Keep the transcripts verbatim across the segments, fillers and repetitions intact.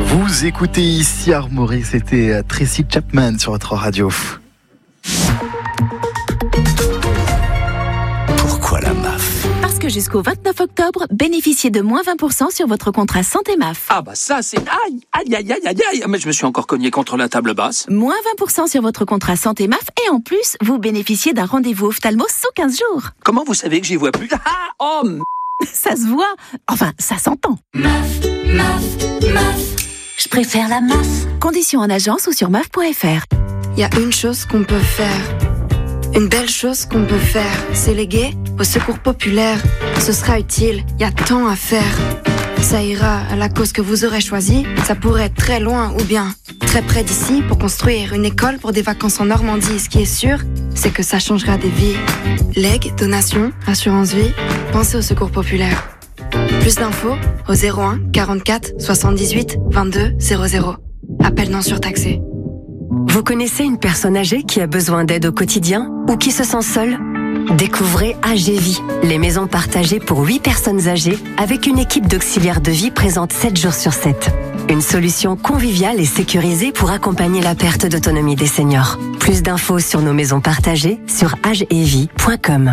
Vous écoutez ici Armorique, c'était Tracy Chapman sur votre radio. Pourquoi la M A F ? Parce que jusqu'au vingt-neuf octobre, bénéficiez de moins vingt pour cent sur votre contrat santé M A F. Ah bah ça c'est... Aïe, aïe, aïe, aïe, aïe, aïe, mais je me suis encore cogné contre la table basse. Moins vingt pour cent sur votre contrat santé M A F et en plus, vous bénéficiez d'un rendez-vous ophtalmo sous quinze jours. Comment vous savez que j'y vois plus ? Ah, oh, m... Ça se voit, enfin ça s'entend. M A F, M A F, M A F. Je préfère la M A F. Conditions en agence ou sur M A F point F R. Il y a une chose qu'on peut faire, une belle chose qu'on peut faire, c'est léguer au secours populaire. Ce sera utile, il y a tant à faire. Ça ira à la cause que vous aurez choisie, ça pourrait être très loin ou bien très près d'ici pour construire une école pour des vacances en Normandie. Ce qui est sûr, c'est que ça changera des vies. Legs, donations, assurance vie, pensez au secours populaire. Plus d'infos au zéro un quarante-quatre soixante-dix-huit vingt-deux zéro zéro. Appel non surtaxé. Vous connaissez une personne âgée qui a besoin d'aide au quotidien ou qui se sent seule ? Découvrez Agévie, les maisons partagées pour huit personnes âgées avec une équipe d'auxiliaires de vie présente sept jours sur sept. Une solution conviviale et sécurisée pour accompagner la perte d'autonomie des seniors. Plus d'infos sur nos maisons partagées sur agevie point com.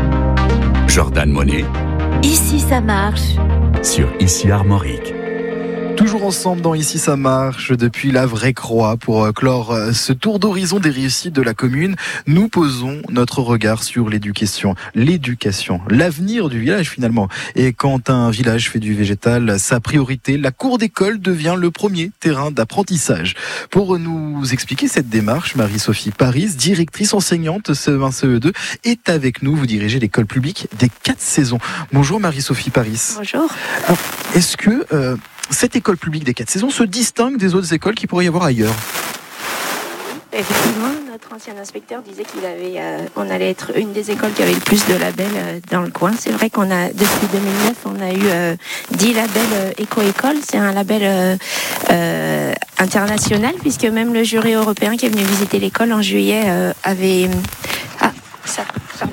Jordan Monet Ici ça marche. sur Ici Armorique. Toujours ensemble dans Ici ça marche depuis la Vraie Croix pour clore ce tour d'horizon des réussites de la commune. Nous posons notre regard sur l'éducation, l'éducation, l'avenir du village finalement. Et quand un village fait du végétal sa priorité, la cour d'école devient le premier terrain d'apprentissage. Pour nous expliquer cette démarche, Marie-Sophie Paris, directrice enseignante C E un C E deux, est avec nous. Vous dirigez l'école publique des quatre saisons. Bonjour Marie-Sophie Paris. Bonjour. Alors, est-ce que euh, cette école publique des quatre saisons se distingue des autres écoles qu'il pourrait y avoir ailleurs? Effectivement, notre ancien inspecteur disait qu'il avait, euh, on allait être une des écoles qui avait le plus de labels euh, dans le coin. C'est vrai qu'on a, depuis deux mille neuf, on a eu euh, dix labels euh, éco-école. C'est un label euh, euh, international, puisque même le jury européen qui est venu visiter l'école en juillet euh, avait... Ah, ça, ça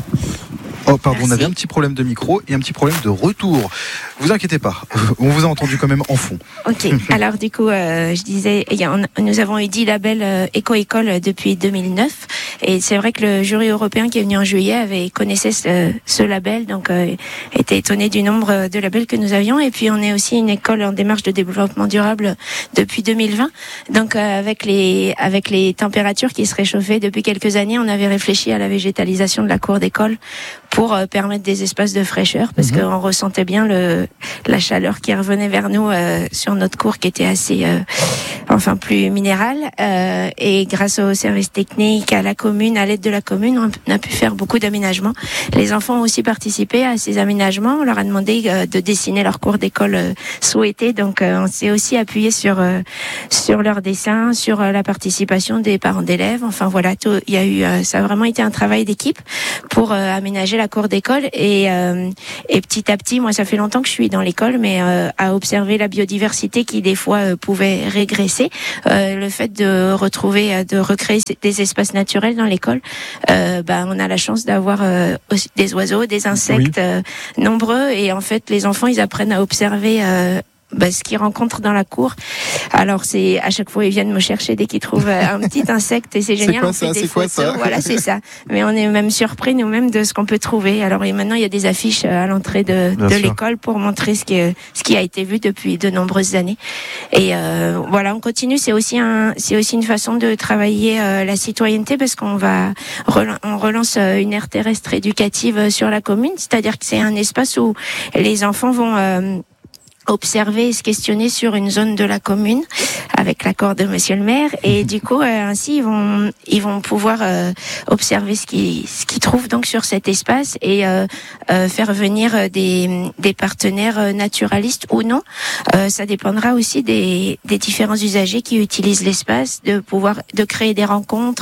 Oh pardon, Merci. on avait un petit problème de micro et un petit problème de retour. Vous inquiétez pas, on vous a entendu quand même en fond. Ok, alors du coup, euh, je disais, il y a- on- nous avons eu dix labels euh, éco-école depuis deux mille neuf, et c'est vrai que le jury européen qui est venu en juillet avait connaissait ce, ce label, donc euh, était étonné du nombre de labels que nous avions. Et puis on est aussi une école en démarche de développement durable depuis deux mille vingt, donc euh, avec les avec les températures qui se réchauffaient depuis quelques années, on avait réfléchi à la végétalisation de la cour d'école pour euh, permettre des espaces de fraîcheur, parce Mhm. qu'on ressentait bien le la chaleur qui revenait vers nous euh, sur notre cour qui était assez euh, enfin plus minérale, euh, et grâce aux services techniques, à la commune, à l'aide de la commune, on a pu faire beaucoup d'aménagements. Les enfants ont aussi participé à ces aménagements. On leur a demandé euh, de dessiner leur cours d'école euh, souhaité, donc euh, on s'est aussi appuyé sur euh, sur leurs dessins, sur euh, la participation des parents d'élèves. Enfin voilà, tout, il y a eu euh, ça a vraiment été un travail d'équipe pour euh, aménager la cour d'école, et euh, et petit à petit, moi ça fait longtemps que je suis dans l'école, mais euh, à observer la biodiversité qui des fois euh, pouvait régresser, euh, le fait de retrouver, euh, de recréer des espaces naturels dans l'école, euh, bah, on a la chance d'avoir euh, aussi des oiseaux, des insectes euh, nombreux, et en fait les enfants ils apprennent à observer euh, bah, ce qu'ils rencontrent dans la cour. Alors c'est à chaque fois ils viennent me chercher dès qu'ils trouvent euh, un petit insecte, et c'est C'est génial. quoi on ça fait des C'est quoi photos. ça Voilà, c'est ça. Mais on est même surpris nous-mêmes de ce qu'on peut trouver. Alors et maintenant il y a des affiches euh, à l'entrée de, Bien de sûr. l'école pour montrer ce qui est, ce qui a été vu depuis de nombreuses années. Et euh, voilà, on continue. C'est aussi un, c'est aussi une façon de travailler euh, la citoyenneté, parce qu'on va, relan- on relance euh, une aire terrestre éducative euh, sur la commune. C'est-à-dire que c'est un espace où les enfants vont euh, observer et se questionner sur une zone de la commune avec l'accord de monsieur le maire, et du coup euh, ainsi ils vont ils vont pouvoir euh, observer ce qu'ils ce qu'ils trouvent donc sur cet espace, et euh, euh, faire venir euh, des des partenaires euh, naturalistes ou non. Euh, ça dépendra aussi des des différents usagers qui utilisent l'espace, de pouvoir de créer des rencontres,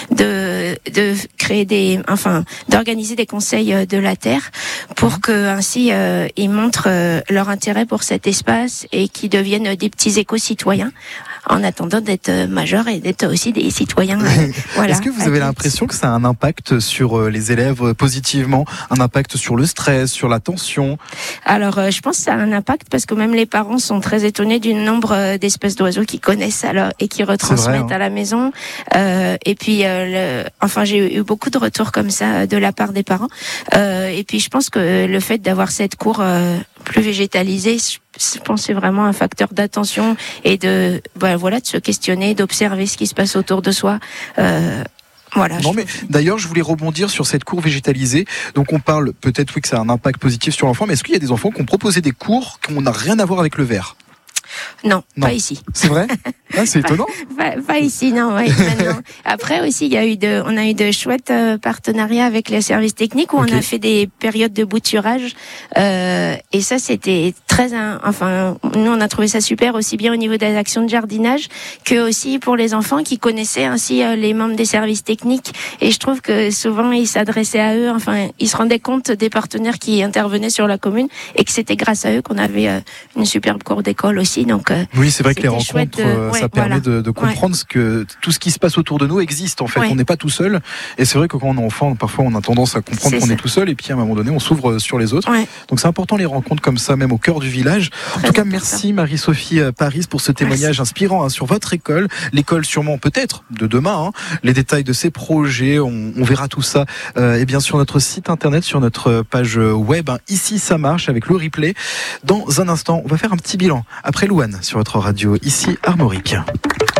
de de créer des, enfin, d'organiser des conseils de la terre pour que ainsi euh, ils montrent euh, leur intérêt pour cet espace et qu'ils deviennent des petits éco-citoyens en attendant d'être majeurs et d'être aussi des citoyens. Euh, voilà. Est-ce que vous avez l'impression que ça a un impact sur les élèves positivement, un impact sur le stress, sur la tension? Alors, euh, je pense que ça a un impact parce que même les parents sont très étonnés du nombre d'espèces d'oiseaux qu'ils connaissent alors et qui retransmettent vrai, hein. à la maison. Euh, et puis, euh, le, enfin, j'ai eu beaucoup de retours comme ça de la part des parents. Euh, et puis, je pense que le fait d'avoir cette cour euh, plus végétalisée, je pense que c'est vraiment un facteur d'attention et de, ben, voilà, de se questionner, d'observer ce qui se passe autour de soi. Euh, Voilà, non, mais d'ailleurs, je voulais rebondir sur cette cour végétalisée. Donc, on parle peut-être oui que ça a un impact positif sur l'enfant, mais est-ce qu'il y a des enfants qui ont proposé des cours qui n'ont rien à voir avec le vert? Non, non, pas ici. C'est vrai? Ah, c'est étonnant. Pas, pas, pas ici, non. Ouais, non. Après aussi, il y a eu de, on a eu de chouettes euh, partenariats avec les services techniques où okay. on a fait des périodes de bouturage. Euh, et ça, c'était très, enfin, nous on a trouvé ça super aussi bien au niveau des actions de jardinage que aussi pour les enfants qui connaissaient ainsi euh, les membres des services techniques. Et je trouve que souvent ils s'adressaient à eux. Enfin, ils se rendaient compte des partenaires qui intervenaient sur la commune et que c'était grâce à eux qu'on avait euh, une superbe cour d'école aussi. Donc, euh, oui, c'est vrai que les rencontres, de, euh, ça ouais, permet voilà. de, de comprendre ouais. ce que tout ce qui se passe autour de nous existe. En fait, ouais. on n'est pas tout seul. Et c'est vrai que quand on est enfant, parfois, on a tendance à comprendre c'est qu'on ça. est tout seul. Et puis, à un moment donné, on s'ouvre sur les autres. Ouais. Donc, c'est important les rencontres comme ça, même au cœur du village. Très en tout cas, merci Marie-Sophie Paris pour ce témoignage merci. inspirant hein, sur votre école, l'école sûrement peut-être de demain. Hein. Les détails de ces projets, on, on verra tout ça. Euh, et bien sur notre site internet, sur notre page web. Hein. Ici, ça marche avec le replay. Dans un instant, on va faire un petit bilan après Louane sur votre radio, ici Armorique.